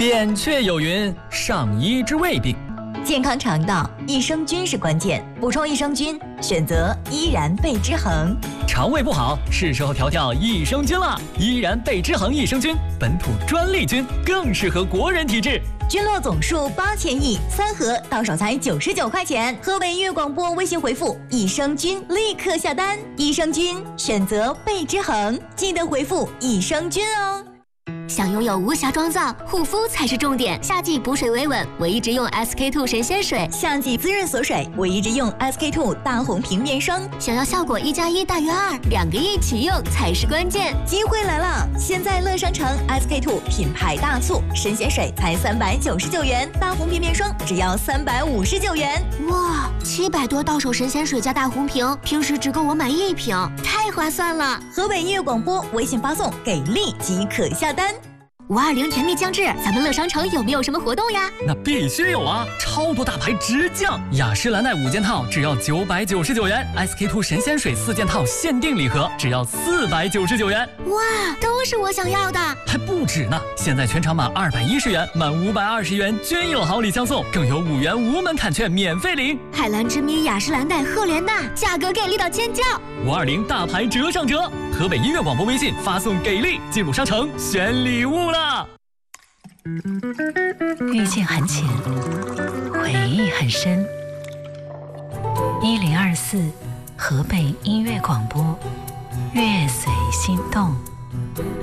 扁鹊有云：上医之未病。 健康肠道，益生菌是关键，补充益生菌，选择依然贝之恒。 肠胃不好，是时候调调益生菌了。依然贝之恒益生菌，本土专利菌，更适合国人体质。 菌落总数8000亿，3盒到手才99块钱。河北音乐广播微信回复益生菌，立刻下单。益生菌选择贝之恒，记得回复益生菌哦。 想拥有无瑕妆造，护肤才是重点。夏季补水维稳，我一直用 SK-II 神仙水； 夏季滋润锁水，我一直用 SK-II 大红瓶面霜。 想要效果1+1大于2，2个一起用才是关键。 机会来了！现在乐商城 SK-II 品牌大促，神仙水才399元，大红瓶面霜只要359元。 哇，700多到手神仙水加大红瓶，平时只够我买1瓶，太划算了！ 河北音乐广播微信发送“给力”即可下单。 520甜蜜将至，咱们乐商城有没有什么活动呀？ 那必须有啊！超多大牌直降，雅诗兰黛5件套只要999元 ，SK-II 神仙水4件套限定礼盒只要499元。 哇，都是我想要的！ 还不止呢！现在全场满210元，满520元均有好礼相送，更有5元无门槛券免费领。 海蓝之谜、雅诗兰黛、赫莲娜，价格给力到尖叫 ！520大牌折上折！河北音乐广播微信发送“给力”，进入商城选礼物啦！ 遇见很浅，回忆很深。1024河北音乐广播，乐随心动。